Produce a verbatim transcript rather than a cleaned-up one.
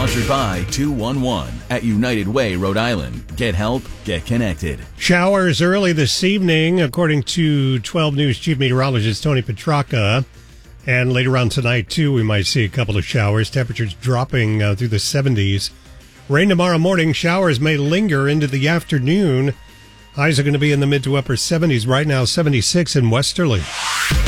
Sponsored by two one one at United Way, Rhode Island. Get help, get connected. Showers early this evening, according to twelve News Chief Meteorologist Tony Petracca. And later on tonight, too, we might see a couple of showers. Temperatures dropping uh, through the seventies. Rain tomorrow morning. Showers may linger into the afternoon. Highs are going to be in the mid to upper seventies. Right now, seventy-six in Westerly.